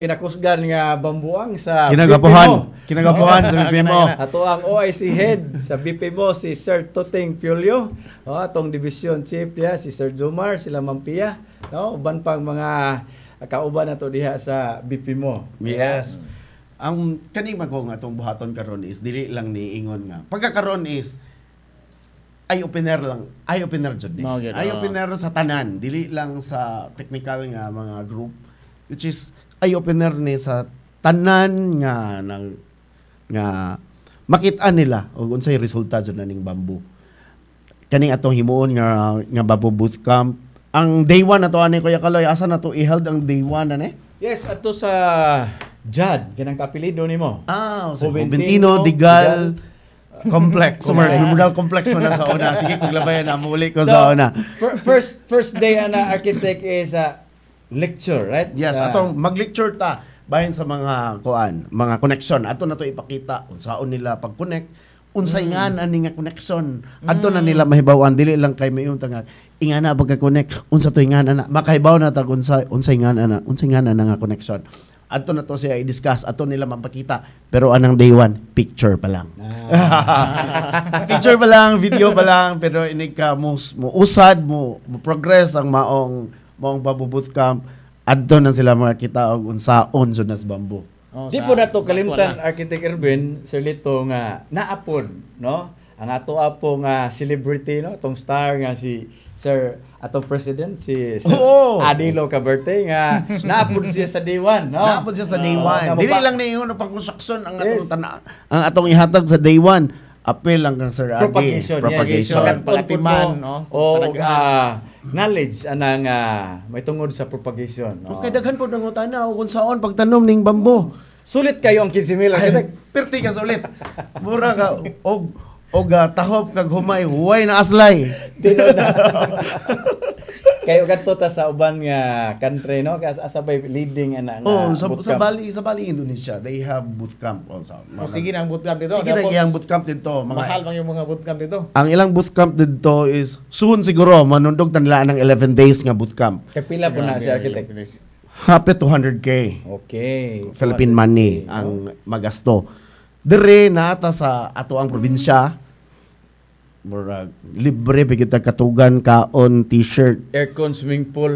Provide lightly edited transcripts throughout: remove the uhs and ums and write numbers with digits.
Kinakusgan nga bambuang sa Kinagapuhan sa BP mo. Ato ang OIC head sa BP mo si Sir Tuting Piolio. Atong division chief diha si Sir Jomar, sila Mampia, no? Uban pang mga kauban nato diha sa BP mo. Yes. Ang kaning magong atong buhaton karon is dili lang ni ingon nga. Pagkakaron is eye opener lang. Eye opener jud ni. Eye opener sa tanan, dili lang sa technical nga mga group, which is eye opener ni sa tanan nga makita nila og unsay resulta jud naning bamboo. Kaning atong himuon nga bamboo bootcamp. Ang day 1 nato ani Kuya Kaloy, asa nato i-held ang day 1 ani? Yes, ato sa JAD, kanang kapilido nimo. Sa Juventino Digal Complex. Memorial Complex man na sa una. Sige, paglabayan na muli ko sa una. First day ana architect is lecture, right? Yes, atong mag-lecture ta bahin sa mga mga connection. Ato na to ipakita unsaon nila pag-connect, unsay nga ani nga connection. Adto na nila mahibaw-an, dili lang kay mayon nga ingana pagka-connect, unsa to ingana na makahibaw na ta unsay nga nga connection. Ato na to siya i-discuss, ato nila mapakita. Pero anang day 1, picture pa lang. Picture pa lang, video pa lang, pero inig ka mo usad mo progress ang maong bamboo bootcamp. Adto na sila makita og unsaon jud nas bamboo. Di po na to kalimtan Architect Erwin, Sir Lito nga naapod, no? Ang ato apong celebrity, no? Atong star nga si Sir atong president si Sir Adilo Caberte nga naapod siya sa day 1, no? Naapod siya sa day 1. Dili lang ni yung pang construction ang atong ang atong ihatag sa day 1. Apel lang kang Sir Adi. Propagation. Pagatiman, no? O knowledge anang may tungod sa propagation. No? Okay, daghan po ng utana o kung saan pagtanom ning bamboo. Sulit kayo ang 15,000 architect. Perti ka sulit. Mura ka og tahop kag humay, huway na aslay. Kayo kadto ta sa uban nga country, no? Asa bay leading ana nga sa Bali Indonesia, they have bootcamp also. Sige na ang bootcamp dito. Sige na iyang bootcamp dito. Mahal bang yung mga bootcamp dito? Ang ilang bootcamp dito is soon siguro manundog nila ng 11 days nga bootcamp. Kapila po na si architect? Happy 200K. Okay. Philippine money ang magasto. Dire nata sa ato ang probinsya. Murag libre bigit katugan kaon t-shirt, aircon swimming pool,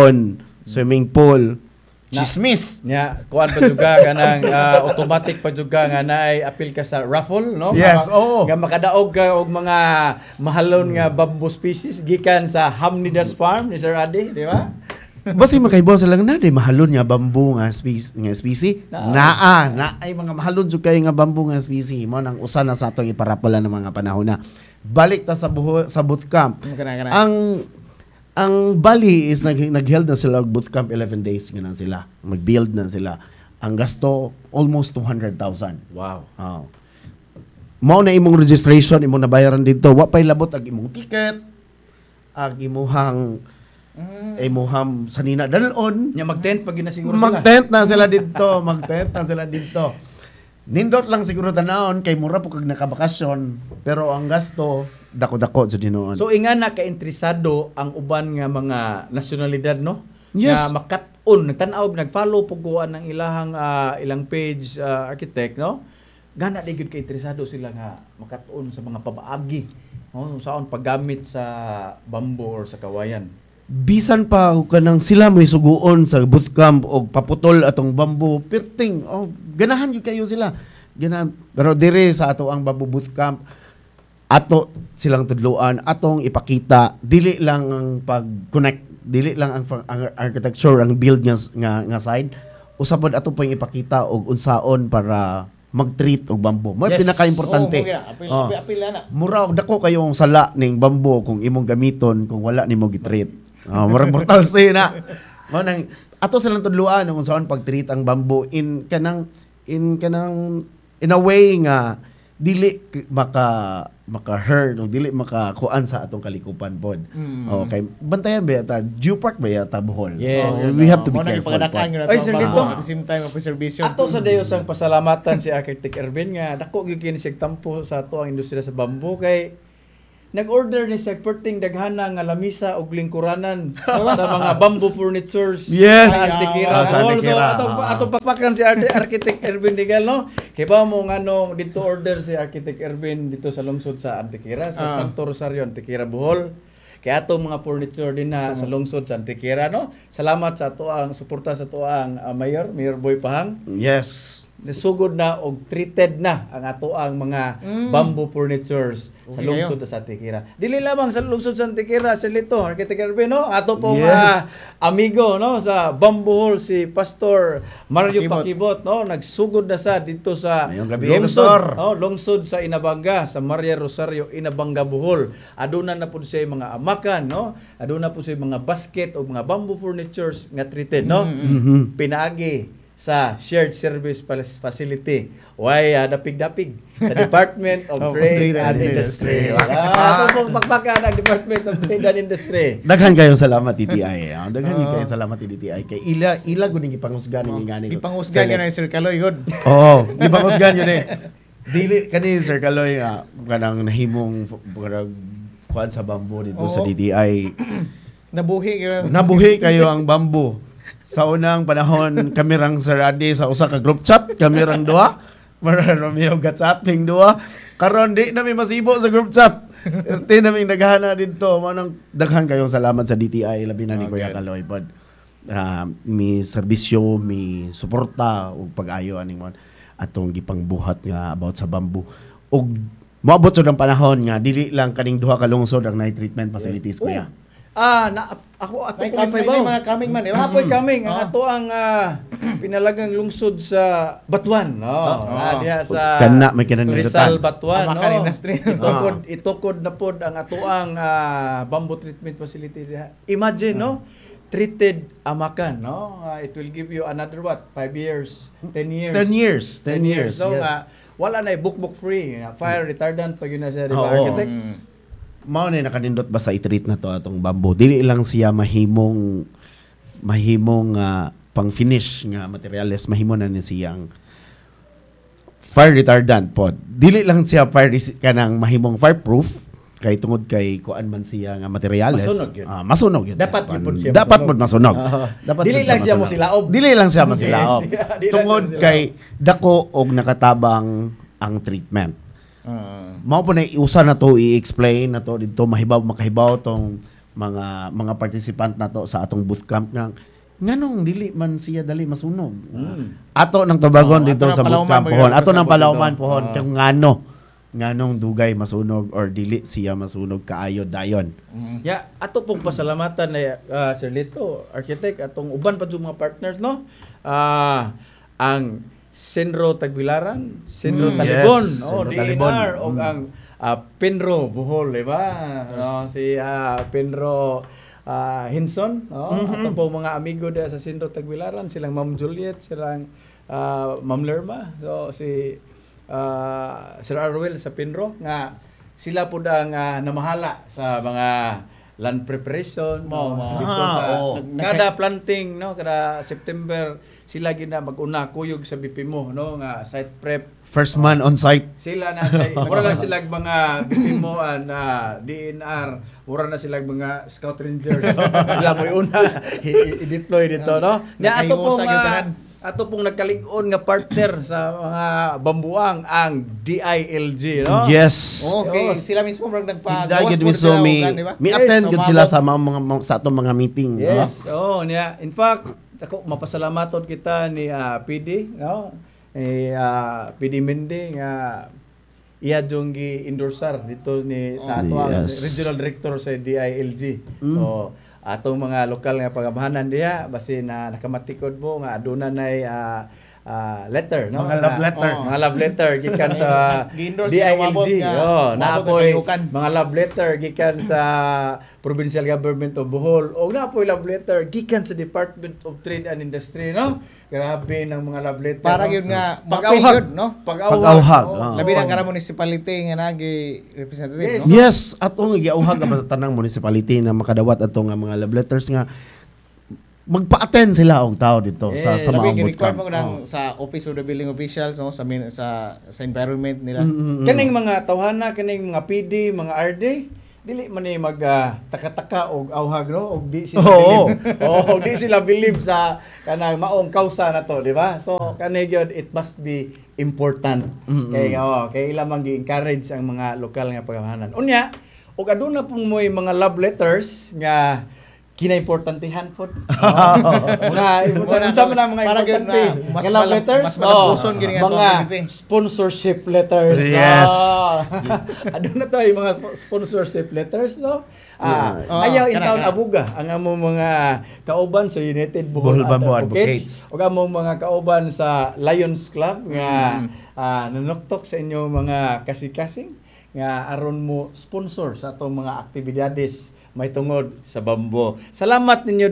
chismis nya kuan pa juga kanang automatic pa juga nga naay apil ka sa raffle, no? Yes, nga makadaog ka og mga mahalon nga bamboo species gikan sa Hamnidas Farm ni Sir Adi, di ba? Basta makahibaw sila na di mahalon nga bamboo nga species. Ay mga mahalon jud kay nga bamboo nga species mo nang usa na sa atong iparapala ng mga panahon na. Balik ta sa bootcamp. Ang Bali is nag-held na sila bootcamp 11 days nga sila. Mag-build na sila. Ang gasto almost 200,000. Wow. Mao na imong registration, imong nabayaran dito. Wa pay labot ag imong ticket, ag imuhang sanina dalon. Nya mag-tent pag ginasiguro sila. Mag-tent na sila dito. Nindot lang siguro tanawon kay mura po kag nakabakasyon, pero ang gasto dako-dako sa dinoon. So inga na ka-interesado ang uban nga mga nasyonalidad, no? Yes. Nga makat-on, nagtan-aw, nag-follow puguan ng ilang page architect, no? Gana di gyud ka-interesado sila nga makat-on sa mga pabaagi, no? Saon paggamit sa bamboo or sa kawayan. Bisan pa kanang sila may suguon sa bootcamp og paputol atong bamboo, perting ganahan gyud kayo sila. Pero dire sa ato ang bamboo bootcamp, ato silang tudloan, atong ipakita dili lang ang pag-connect, dili lang ang architecture, ang build nga side, usapod ato pang ipakita og unsaon para mag-treat og bamboo. Mo pinaka-importante. Apil na. Mura og dako kayong sala ning bamboo kung imong gamiton kung wala nimo gi-treat. Murag mortal say na. Mo nang ato silang tudloan kung saan pag-treat ang bamboo in a way nga dili maka-hurt o dili makakuan sa atong kalikupan pod. Okay, bantayan ba yata? Dew Park ba yata Bohol? Yes. We have to be careful. Ay, Sir Lito, at the same time preservation. ato sa dayo sang pasalamatan si Architect Erwin nga dako gyud kini sig tampo sa ato ang industriya sa bamboo kay nag-order ni sa perting daghana nga lamisa ug lingkuranan sa mga bamboo furnitures Yes. sa Antikira. Sa Antikira. So, atong pakpakan si Architect Ervin Digal, no? Kaya ba mo nga nung dito order si Architect Ervin dito sa lungsod sa Antikira, sa Santo Rosario, Antikira, Bohol. Kaya atong mga furniture din na sa lungsod sa Antikira, no? Salamat sa ato ang suporta sa ato ang Mayor Boy Pahang. Yes. Nasugod na og treated na ang ato ang mga bamboo furnitures sa Okay lungsod sa Antikira. Dili lamang sa lungsod sa Antikira, Sir Lito, Architect Ervin, no? Ato pong Yes. amigo, no, sa Bamboo Hall, si Pastor Mario Pakibot. Pakibot, no? Nagsugod na sa dito sa Ngayong gabi, Pastor. lungsod sa Inabanga, sa Maria Rosario, Inabanga, Bohol. Aduna na po siya mga amakan, no? Aduna po siya mga basket o mga bamboo furnitures nga treated, no? Pinaagi sa shared service facility. Why dapig-dapig sa Department of Trade and Industry. Ito pong pakpakan ang Department of Trade and Industry. Daghan kayong salamat DTI. Daghan kayong salamat DTI kay ila guning ipanghusgan ning ngani. Ipanghusgan niya na Sir Kaloy, good. Oo, ipanghusgan yun eh. Dili kani Sir Kaloy nga kanang nahimong kuan sa bamboo dito sa Oo. DTI. Nabuhi Kayo ang bamboo. Sa unang panahon, kami rang Sir Adi sa usa ka group chat, kami rang duha. Para Romeo gatsating duha. Karon di nami masibo sa group chat. Irti naming daghana dito. Manang daghan kayong salamat sa DTI labi na ni Kuya Kaloy pod. Mi serbisyo, mi suporta ug pag-ayo aning mon atong gipangbuhat nga about sa bamboo. Ug moabot jud ang panahon nga dili lang kaning duha ka lungsod ang night treatment facilities kuya. Ako May ko mga coming man, di ba? Apoy kaming ang ato ang pinalagang lungsod sa Batuan, no. Diha sa Kana may kinanindutan. Rizal Batuan, no. Amakan Industry. Itukod na pod ang ato ang bamboo treatment facility diha. Imagine, no. Treated amakan, no. It will give you another 5 years, 10 years. 10 years. So Yes. wala na book free, fire retardant pag yun na siya, di ba, Oo. architect? Mao na nakanindot ba sa i-treat na to atong bamboo. Dili lang siya mahimong pang-finish nga materials, mahimo na ni siyang fire retardant pod. Dili lang siya kanang mahimong fireproof kay tungod kay kuan man siya nga materials. Masunog yun. Masunog yun. Dapat yun pod siya Dapat masunog. pod masunog. Dapat Dili pod lang siya masunog. masilaob. Dili lang siya masilaob. Yes, yeah, dili lang Tungod siya kay dako og nakatabang ang treatment. Mao po na iusa na to i-explain na to dito makahibaw tong mga participant na to sa atong bootcamp nga nganong dili man siya dali masunog. Ato nang tubagon dito ato sa ng bootcamp Palauman pohon. mo yun, Ato nang pasabot Palauman dito. pohon kung nganong dugay masunog or dili siya masunog kaayo dayon. Ato pong pasalamatan na Sir Lito, architect, atong uban pa mga partners, no? Ang Senro Tagbilaran, Senro Talibon, yes, no? Senro Talibon. DNR, o ang Penro Bohol, di ba? No? Si Penro Hinson, no? Ato po mga amigo dia sa Senro Tagbilaran, silang Ma'am Juliet, silang Ma'am Lerma, so si Sir Arwel sa Penro nga sila po ang namahala sa mga land preparation dito sa kada planting, no, kada September sila gina mag-una kuyog sa BPMO, no, nga site prep. First man on site. Sila na mura na sila mga BPMO and DNR, mura na sila mga scout rangers. Sila mo una i-deploy dito, no. Nya ato pong nagkalig-on nga partner sa mga bambuang ang DILG, no? Yes. Okay, Yes. sila mismo brang Sila gid nagpagawas mismo mi attend gid sila sa sa atong mga meeting. Yes. Niya. In fact, ako mapasalamaton kita ni PD, no? PD Mende nga iya jung gi-endorsar dito ni sa ato ang Yes. regional director sa DILG. So atong mga lokal nga pagamahanan diha basi na nakamatikod mo nga aduna nay letter, no? Mga love letter. Mga love letter gikan sa Gi-endorse nga umabot DILG. nga, Naapoy kalihukan. mga love letter gikan sa Provincial Government of Bohol o naapoy love letter gikan sa Department of Trade and Industry, no? Grabe ng mga love letter. Para no? yun nga Pag-awhag, yun, no? Pag-awhag, oh. Labi na kara municipality nga nagi Yes. representative, no? Yes, atong giauhag ang tanang municipality na makadawat ato nga mga love letters nga magpa-attend sila og tao dito sa Yes. sa Labi maambot gi-require mo camp. nang sa office of the building officials, no, sa environment nila. Kaning mga tawhana, kaning mga PD, mga RD, dili man ni mag taka-taka og awhag no og di sila Oo. bilib. Oh, di sila bilib sa kanang maong kausa na to, di ba? So kani gyud it must be important. Kay ila man gi-encourage ang mga lokal nga paghahanan. Unya, og aduna pong moy mga love letters nga kinaimportantehan po. Mga sa mga para gyud importante na mas nga love letters. mas malabuson gini nga mga activity. sponsorship letters. Yes. Aduna to yung mga sponsorship letters, no? Ayaw in town abuga ang among mga kauban sa United Bohol Bamboo Advocates ug among mga kauban sa Lions Club nga nanuktok sa inyong mga kasikasing nga aron mo sponsor sa atong mga aktibidades may tungod sa bambo. Salamat ninyo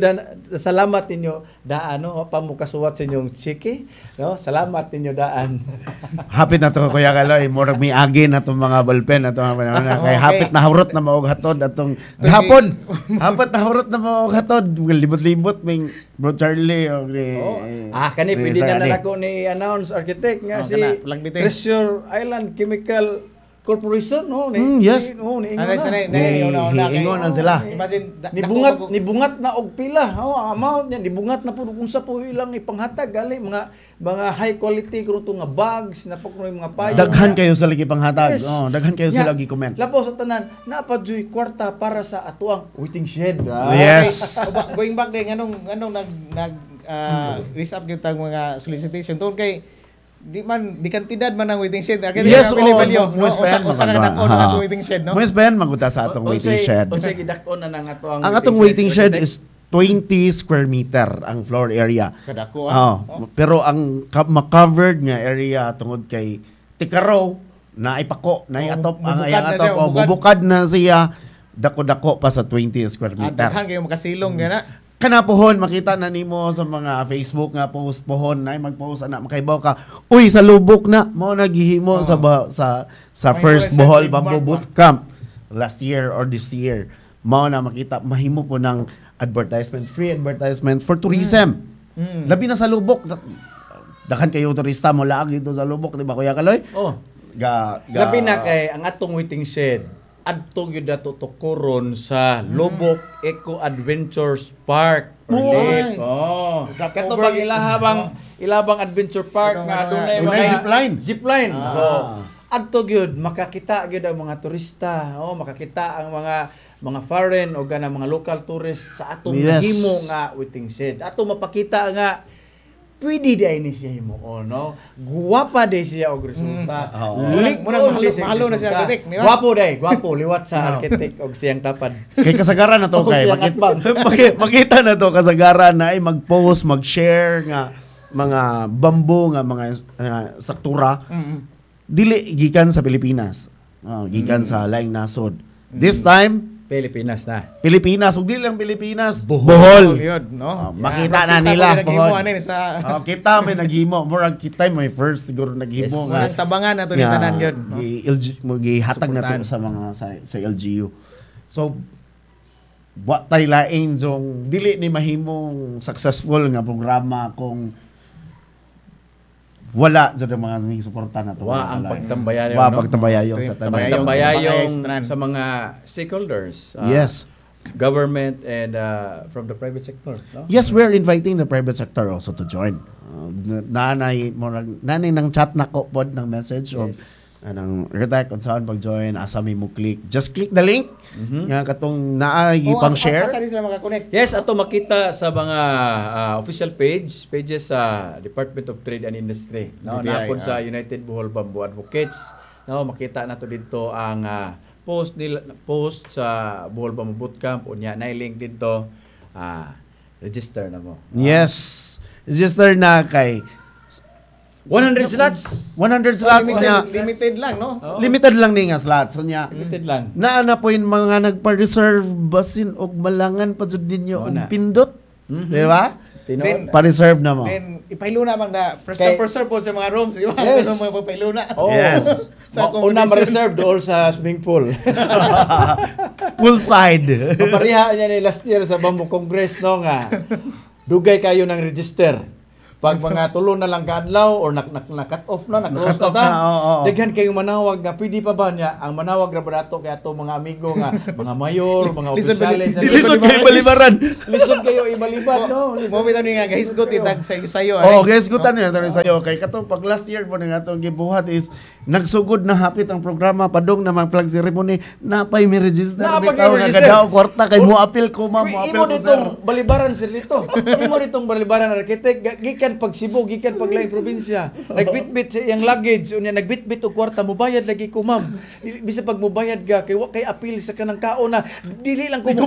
daan no pa mo kasuwat sa inyong chiki, no? Salamat ninyo daan. Hapit na to Kuya Kaloy, murag mi agi na tong mga ballpen ato mga kay hapit na hurot na maog hatod atong hapon. Hapit na hurot na maog hatod, libot-libot ming Bro Charlie og kani pwede na nako ni announce architect nga si Treasure Island Chemical Corporation, no? Yes. Ingon na sila. Imagine nibungat na og pila. Amount niya nibungat na pud kung sa po ilang ipanghatag gali mga high quality kung nga bags na pag mga payo. Daghan kayo sa lagi panghatag. Yes. Daghan kayo sa lagi comment. Lapo sa tanan, napadyoy kwarta para sa atuang waiting shed. Yes. Going back din anong nag raise up gyud tag mga solicitation tungod kay di kantidad man ang waiting shed. Yes, usa ka dakon ang waiting shed, no? Mas ben maguta sa atong waiting shed. Unsay gidakon na nang atuang Ang atong waiting shed is 20 square meter ang floor area. Kadako. Pero ang ma-covered nga area tungod kay tikaraw na ipako na iatop ang ayang atop bubukad na siya dako-dako pa sa 20 square meter. Daghan kayo makasilong gana. Kana pohon makita na nimo sa mga Facebook nga post pohon na mag-post ana makaibaw ka uy sa lubok na mao naghihimo sa first Bohol Bamboo Bootcamp last year or this year mao na makita mahimo po ng free advertisement for tourism. Labi na sa lubok daghan kayo turista mo laag dito sa lubok di ba Kuya Kaloy? Labi na kay ang atong waiting shed adto gyud dato tukuron sa Lubok Eco Adventures Park. Kato bang ilabang adventure park nga adunay mga zipline. So adto gyud makakita gyud ang mga turista, makakita ang mga foreign o ganang mga local tourists sa atong himo nga waiting shed. Ato mapakita nga pwede di ni siya himo no. Guwapa di siya og resulta. Mahalo na siya architect, di ba? Guwapo liwat sa architect og siyang tapad. Kay kasagaran na to kay makita na to kasagaran na ay mag-post, mag-share nga mga bamboo nga mga struktura. Dili gikan sa Pilipinas. Gikan sa laing nasod. This time Pilipinas na. Ug dili lang Pilipinas, Bohol yun, no? Makita na nila Bohol. Kita may naghimo, murag kita may first siguro naghimo nga. Walang tabangan nato ni tanan yun, no? Gihatag na to sa mga sa LGU. So wa tay lain jong dili ni mahimong successful nga programa kung wala sa mga suporta na to. Ang pagtambayayon, pagtambayayon sa pagtambayayon sa mga stakeholders. Yes. Government and from the private sector, no? Yes, we're inviting the private sector also to join. Nanay nang chat na ko pod ng message o anang architect kung saan pag-join, asa may mo click. Just click the link nga katong naay pang share. Asa sila maka-connect? Yes, ato makita sa mga official pages sa Department of Trade and Industry. No, napod sa United Bohol Bamboo Advocates. No, makita nato dito ang post sa Bohol Bamboo Bootcamp unya na link dito. Register na mo. Yes. Register na kay 100 slots. 100 slots niya. Limited lang, no? Limited lang ni nga slots niya. Limited lang. Naana po yung mga nagpa-reserve basin og malangan pa jud ninyo og pindot. Di ba? Pa-reserve na mo. Then ipailuna bang na first come first serve po sa mga rooms, di ba? Yes. Ano mo pailuna? Yes. Sa una ma-reserve dool sa swimming pool. Poolside. Papariha niya ni last year sa Bamboo Congress no nga. Dugay kayo ng register. pag mga tulo na lang kaadlaw or na-cut off na, na-close Na-cut off na, na, oo. daghan kayo manawag nga pwede pa ba niya ang manawag ra ba nato kay ato mga amigo nga mga mayor, mga opisyales Lisod kayo balibaran. lisod kayo ibalibad no. Mo bitaw ni nga guys, go titag sayo. Oh, guys, gutan niya tayo sa'yo. Kay katong pag last year po nga itong gibuhat is nagsugod na hapit ang programa padong na mga flag ceremony napay mi register Napay bitaw nga register. gadaw kwarta kay mo appeal ko ma'am mo appeal Imo ko sir. ditong balibaran sir dito. Imo ditong balibaran architect gikan pag Cebu, gikan pag laing probinsya. Nagbitbit sa iyang luggage unya nagbitbit og kwarta mo bayad lagi ko ma'am. Bisa pag mo bayad ka kay wa kay appeal sa kanang kaon na dili lang ko mo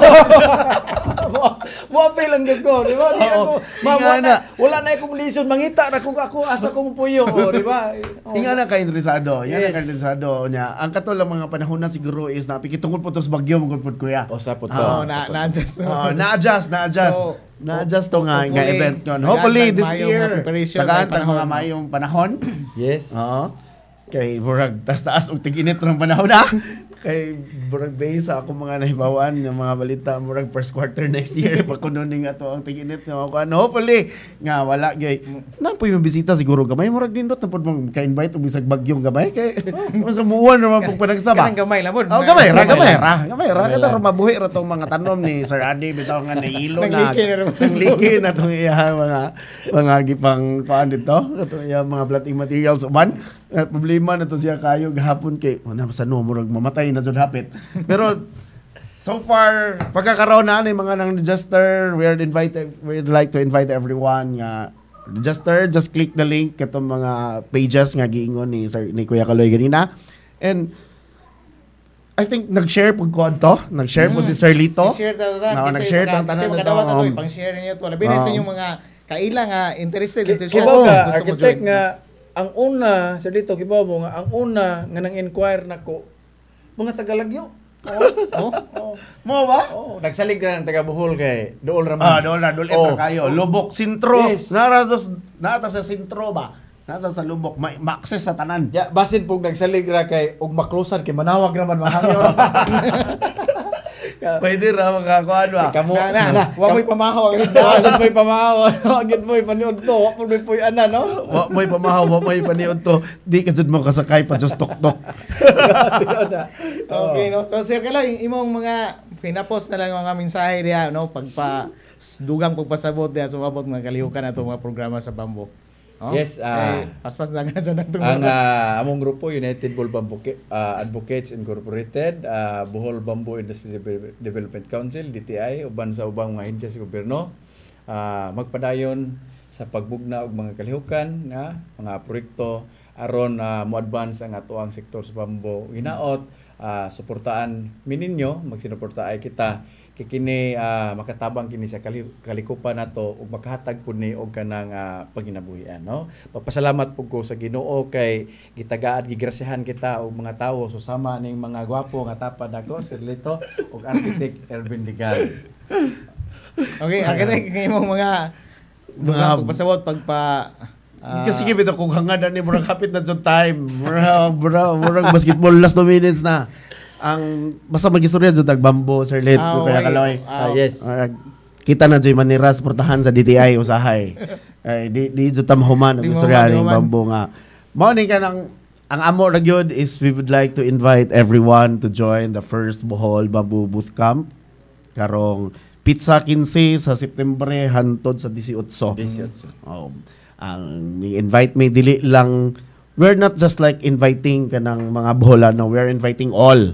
mo appeal lang gud ko, di ba? Di Oo. ako ma'am, Inga na. wala na akong lison mangita na kung ako asa kong puyo, di ba? Oh. Inga na ka interesado. Yan Yes. ang interesado niya. Ang katol lang mga panahon na siguro is napikitungod po to sa bagyo mong pud kuya. O sa puto. Oh, na-adjust. Na-adjust. So, Na-adjust to nga hopefully, event kon. tagaan Hopefully ng this mayong year. mga preparation, Tagaan may tag mga panahon. mayong panahon. Yes. Oo. Kay burag taas og tig-init ng panahon na. Kay burag base sa akong mga nahibawan ng mga balita murag first quarter next year pa kuno ning ato ang tig-init nga kuan. Hopefully nga wala gay. Napoy mo bisita siguro gamay murag nindot na pud mong ka-invite og bisag bagyong gamay kay sa muwan naman pag panagsaba. Kanang gamay lang po. Oh, gamay ra. Gamay Kada lang. mabuhi ra tong mga tanom ni Sir Adi bitaw nga nailo na. Nagliki na rin. Nagliki na tong iya mga gipang paan dito. Katong iya mga plating materials uban. Problema na to siya kayo gahapon kay wala sa no murag mamatay na jud hapit. Pero so far pagkakaroon na ni mga nang register, we'd like to invite everyone nga register, just click the link katong mga pages nga giingon ni Sir ni Kuya Kaloy ganina. And I think nag-share pag ko to, nag-share po si Sir Lito. Si share daw Oo, nag-share tang kasi tanan makadawat to. ato pang-share niyo to. Labi na sa inyong mga kaila nga interested enthusiast. Kibaw ka, gusto mo architect join. nga, ang una, sa dito, kibaw mo nga, ang una nga nang inquire nako mga tagalagyo. Oh, Oh, Mo ba? oh, nagsalig na ng taga Bohol kay Dool Raman. Doon Oh. kayo. Lubok, Sintro. Yes. Nata sa Sintro ba? Nasa sa Lubok. Ma-access sa tanan. Ya, basin pug nagsalig ra kay og maklosan kay manawag naman mahangyo. Pwede ra makakuan ba? Kamo Na, wa mo'y pamahaw. Wagid mo'y pamahaw, wagid mo'y paniud to, wa mo'y puy ana no. Wa mo'y pamahaw, wa mo'y paniod to. Di ka jud mo kasakay pa just tok-tok. Okay, no? So, Sir Kaloy, imong mga pinapost na lang mga mensahe diya, no? Dugang pagpasabot diya, sumabot mga kalihukan na itong mga programa sa Bambo. Oh? Yes, paspas na nga dyan ang ang oras. among grupo United Bull Bamboo Advocates Incorporated, Bohol Bamboo Industry Development Council DTI uban sa ubang mga ahensya sa gobyerno magpadayon sa pagbugna og mga kalihukan nga mga proyekto aron mo-advance ang atoang sektor sa bamboo. Hinaot suportaan mininyo, magsinuportaay kita kini makatabang kini sa kalikupan nato ug makahatag pud ni og kanang panginabuhian, no. Papasalamat pud ko sa Ginoo kay gitagaan gigrasyahan kita og mga tawo susama ning mga gwapo nga tapad ako Sir Lito ug Architect Erwin Ligal. Okay, ang ganda ng imong mga pagpasabot, Kasi gibito kung hangad ni murag hapit na jud time. Murag basketball last 2 minutes na. Ang basta magistorya jud tag Bambo Sir Lit Kuya Kaloy. Yes. Kita na joy manira suportahan sa DTI usahay. Di jud tamahuman ang Di istorya ning mahuman. Bambo nga. Mao ni kanang ang amo ra gyud is we would like to invite everyone to join the first Bohol Bamboo Bootcamp karong Pizza 15 sa September hantod sa 18. Ang invite me dili lang, we're not just like inviting kanang mga Boholano, we're inviting all.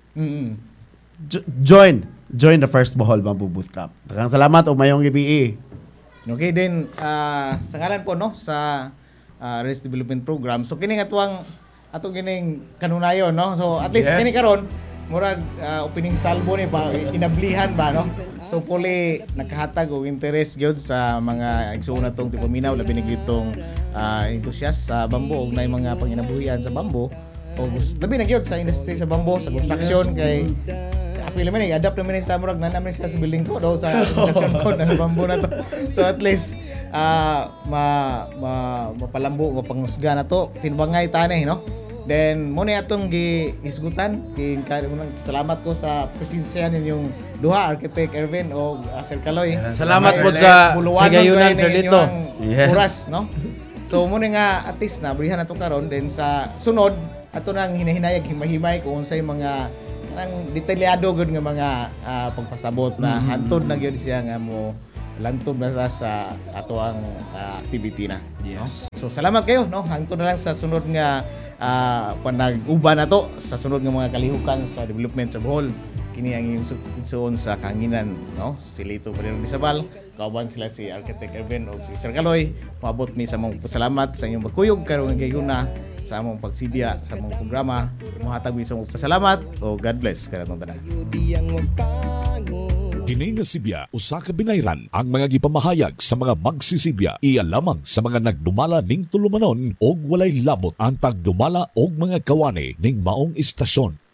Join the first Bohol Bamboo Bootcamp. Daghang salamat o mayong gabi. Okay, then sa ngalan po no sa Risk Development Program. So kini atong kining kanunayon, no. So at least Yes. kini karon murag opening salvo ni pa inablihan ba, no. So puli nakahatag og interest gyud sa mga igsuon natong tipaminaw labi na gitong enthusiast sa bambo ug nay mga panginabuhian sa bambo o labi na gyud sa industry sa bambo sa construction kay apil man adapt naman sa murag namin siya sa building ko daw sa construction code ng bambo na to. So at least mapalambo mapangusga na to tinbangay tanay, no. Then mo ni atong gisgutan salamat ko sa presensya ninyong duha, Architect Erwin o Sir Kaloy. Salamat po sa higayunan, Sir Lito. Oras, no? So mo ni nga at least na brihan nato karon, then sa sunod ato nang hinahinayag himay-himay kung unsay mga nang detalyado gud nga mga pagpasabot na hantod na gyud siya nga mo lantob na sa ato ang activity na. Yes. No? So salamat kayo, no? Hangtod na lang sa sunod nga panag-uban nato sa sunod nga mga kalihukan sa development sa Bohol. Kini ang igsoon sa kahanginan, no? Si Lito Padilong Disabal, kauban sila si Architect Erwin o si Sir Kaloy. Maabot mi sa mong pasalamat sa inyong pagkuyog karong gayuna sa among pagsibya sa among programa. Mohatag mi sa mong pasalamat o God bless kanatong tanan. Kini nga Sibya usa ka binayran ang mga gipamahayag sa mga magsisibya iya lamang sa mga nagdumala ning tulumanon og walay labot ang pagdumala og mga kawani ning maong istasyon.